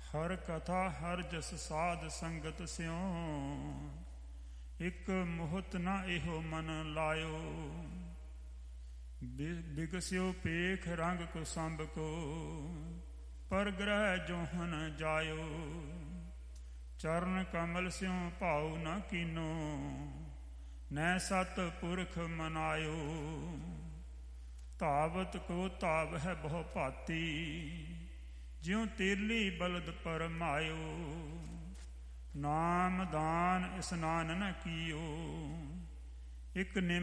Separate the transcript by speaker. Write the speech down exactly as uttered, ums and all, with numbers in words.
Speaker 1: ਹਰ ਕਥਾ ਹਰ ਜਸ ਸਾਧ ਸੰਗਤ ਸਿਉ, ਇਕ ਮੋਹਤ ਨਾ ਇਹੋ ਮਨ ਲਾਇਓ। ਬਿਗਸਿਓ ਪੇਖ ਰੰਗ ਕੋ ਸੰਭ ਕੋ, ਪਰ ਗ੍ਰਹਿ ਜੋਹਨ ਜਾਇਓ। ਚਰਨ ਕਮਲ ਸਿਉ ਭਾਉ ਨ ਕੀਨੋ, ਨੈ ਸਤ ਪੁਰਖ ਮਨਾਇਓ। ਧਾਵਤ ਕੋ ਧਾਵ ਹੈ ਬਹੁ ਭਾਤੀ, ਜਿਉ ਤੇਲੀ ਬਲਦ ਪਰਮਾਇਓ। ਨਾਮ ਦਾਨ ਇਸਨਾਨ ਨ ਕੀਓ, ਇਕ ਨਿਮ